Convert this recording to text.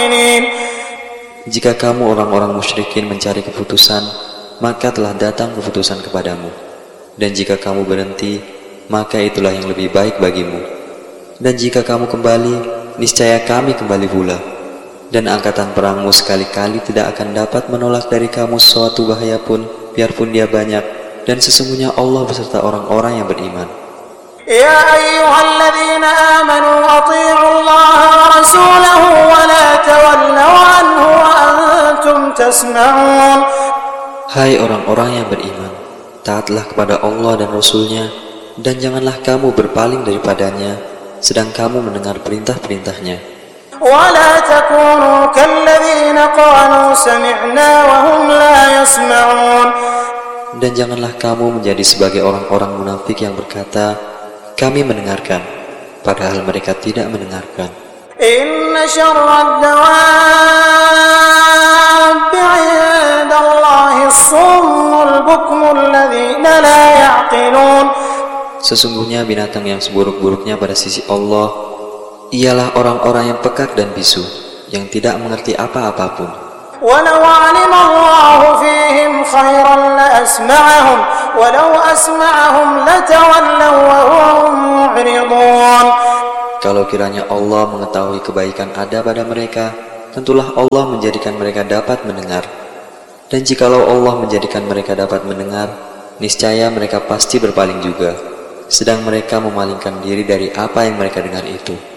موقنين. Jika kamu orang-orang musyrikin mencari keputusan, maka telah datang keputusan kepadamu. Dan jika kamu berhenti, maka itulah yang lebih baik bagimu. Dan jika kamu kembali, niscaya kami kembali pula. Dan angkatan perangmu sekali-kali tidak akan dapat menolak dari kamu suatu bahaya pun, biarpun dia banyak. Dan sesungguhnya Allah beserta orang-orang yang beriman. يا أيها الذين آمنوا أطيعوا الله ورسوله ولا تولوا عنه وأنتم تسمعون. Hai orang-orang yang beriman, taatlah kepada Allah dan Rasul-Nya, dan janganlah kamu berpaling daripadanya, sedang kamu mendengar perintah-perintahnya. ولا تكونوا كالذين قالوا سمعنا وهم لا يسمعون. Dan janganlah kamu menjadi sebagai orang-orang munafik yang berkata, kami mendengarkan, padahal mereka tidak mendengarkan. إن شر الدواب عند الله الصم البكم الذين لا يعقلون. Sesungguhnya binatang yang seburuk-buruknya pada sisi Allah ialah orang-orang yang pekat dan bisu, yang tidak mengerti apa-apapun. ولو علم الله فيهم خيرا لأسمعهم ولو أسمعهم لتولوا وهم معرضون. Kalau kiranya Allah mengetahui kebaikan ada pada mereka, tentulah Allah menjadikan mereka dapat mendengar. Dan jikalau Allah menjadikan mereka dapat mendengar, niscaya mereka pasti berpaling juga, sedang mereka memalingkan diri dari apa yang mereka dengar itu.